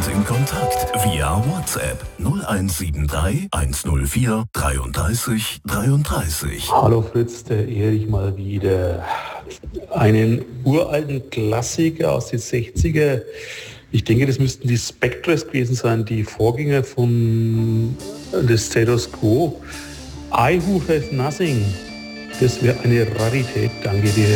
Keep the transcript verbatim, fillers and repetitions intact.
sind in Kontakt via WhatsApp null eins sieben drei eins null vier dreiunddreißig dreiunddreißig. Hallo Fritz, der Erich mal wieder. Einen uralten Klassiker aus den sechziger. Ich denke, das müssten die Spectres gewesen sein, die Vorgänger von des Status Quo. I Who Have Nothing. Das wäre eine Rarität. Danke dir.